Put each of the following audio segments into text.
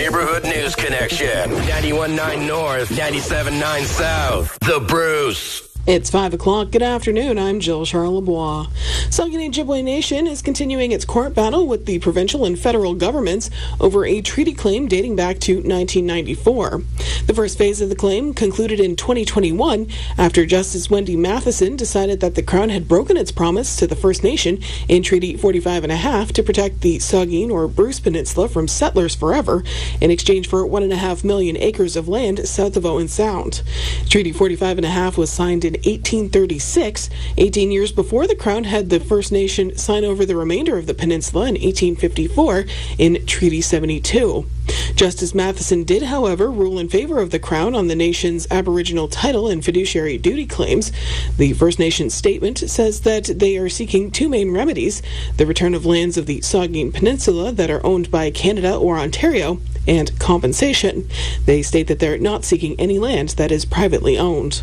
Neighborhood News Connection. 91.9 North, 97.9 South. The Bruce. It's 5 o'clock. Good afternoon. I'm Jill Charlebois. Saugeen Ojibwe Nation is continuing its court battle with the provincial and federal governments over a treaty claim dating back to 1994. The first phase of the claim concluded in 2021 after Justice Wendy Matheson decided that the Crown had broken its promise to the First Nation in Treaty 45.5 to protect the Saugeen or Bruce Peninsula from settlers forever in exchange for 1.5 million acres of land south of Owen Sound. Treaty 45.5 was signed in 1836, 18 years before the Crown had the First Nation sign over the remainder of the peninsula in 1854 in Treaty 72. Justice Matheson did, however, rule in favor of the Crown on the nation's Aboriginal title and fiduciary duty claims. The First Nations statement says that they are seeking two main remedies: the return of lands of the Saugeen Peninsula that are owned by Canada or Ontario, and compensation. They state that they're not seeking any land that is privately owned.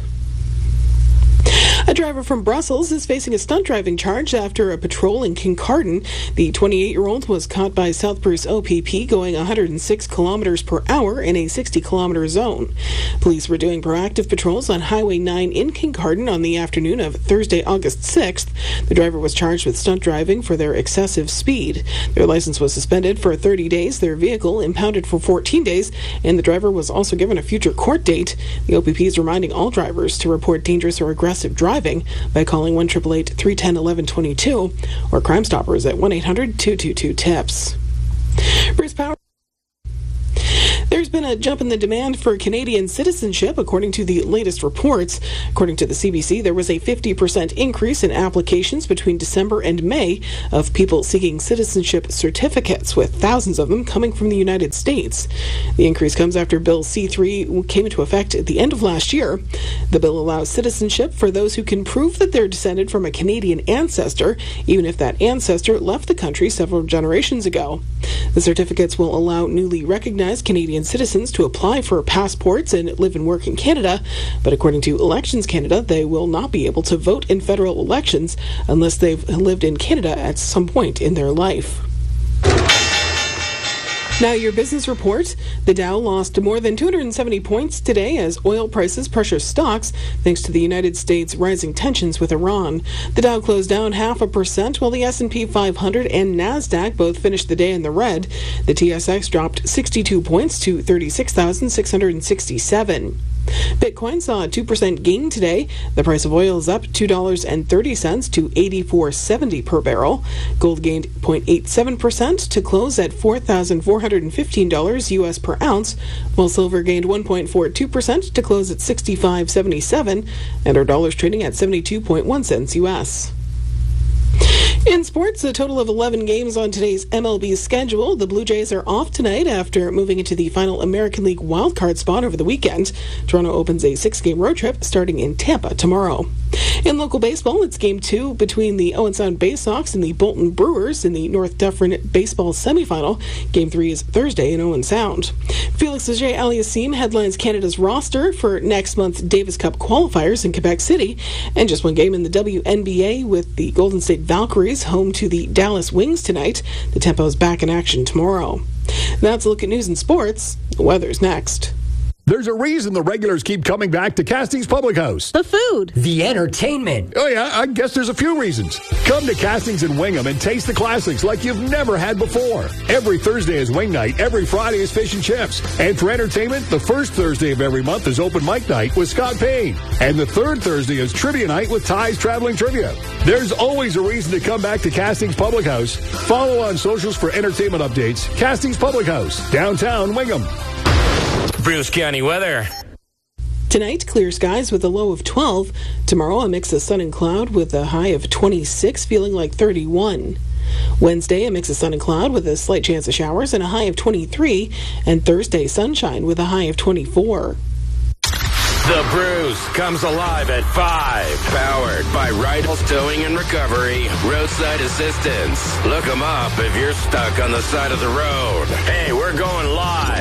A driver from Brussels is facing a stunt driving charge after a patrol in Kincardine. The 28-year-old was caught by South Bruce OPP going 106 kilometers per hour in a 60-kilometer zone. Police were doing proactive patrols on Highway 9 in Kincardine on the afternoon of Thursday, August 6th. The driver was charged with stunt driving for their excessive speed. Their license was suspended for 30 days, their vehicle impounded for 14 days, and the driver was also given a future court date. The OPP is reminding all drivers to report dangerous or aggressive driving by calling 1-888-310-1122 or Crime Stoppers at 1-800-222-TIPS. Bruce Power. There's been a jump in the demand for Canadian citizenship, according to the latest reports. According to the CBC, there was a 50% increase in applications between December and May of people seeking citizenship certificates, with thousands of them coming from the United States. The increase comes after Bill C-3 came into effect at the end of last year. The bill allows citizenship for those who can prove that they're descended from a Canadian ancestor, even if that ancestor left the country several generations ago. The certificates will allow newly recognized Canadian citizens to apply for passports and live and work in Canada, but according to Elections Canada, they will not be able to vote in federal elections unless they've lived in Canada at some point in their life. Now your business report. The Dow lost more than 270 points today as oil prices pressure stocks thanks to the United States' rising tensions with Iran. The Dow closed down 0.5%, while the S&P 500 and NASDAQ both finished the day in the red. The TSX dropped 62 points to 36,667. Bitcoin saw a 2% gain today. The price of oil is up $2.30 to $84.70 per barrel. Gold gained 0.87% to close at $4,415 U.S. per ounce, while silver gained 1.42% to close at $65.77, and our dollar's trading at 72.1 cents U.S. In sports, a total of 11 games on today's MLB schedule. The Blue Jays are off tonight after moving into the final American League wildcard spot over the weekend. Toronto opens a 6-game road trip starting in Tampa tomorrow. In local baseball, it's Game 2 between the Owen Sound Bay Sox and the Bolton Brewers in the North Dufferin Baseball semifinal. Game 3 is Thursday in Owen Sound. Felix Auger-Aliassime headlines Canada's roster for next month's Davis Cup qualifiers in Quebec City. And just one game in the WNBA with the Golden State Valkyries home to the Dallas Wings tonight. The Tempo is back in action tomorrow. That's a look at news and sports. The weather's next. There's a reason the regulars keep coming back to Castings Public House. The food. The entertainment. Oh yeah, I guess there's a few reasons. Come to Castings in Wingham and taste the classics like you've never had before. Every Thursday is wing night. Every Friday is fish and chips. And for entertainment, the first Thursday of every month is open mic night with Scott Payne. And the third Thursday is trivia night with Ty's Traveling Trivia. There's always a reason to come back to Castings Public House. Follow on socials for entertainment updates. Castings Public House, downtown Wingham. Bruce County weather. Tonight, clear skies with a low of 12. Tomorrow, a mix of sun and cloud with a high of 26, feeling like 31. Wednesday, a mix of sun and cloud with a slight chance of showers and a high of 23. And Thursday, sunshine with a high of 24. The Bruce comes alive at 5. Powered by Rydell's Towing and Recovery, Roadside Assistance. Look them up if you're stuck on the side of the road. Hey, we're going live.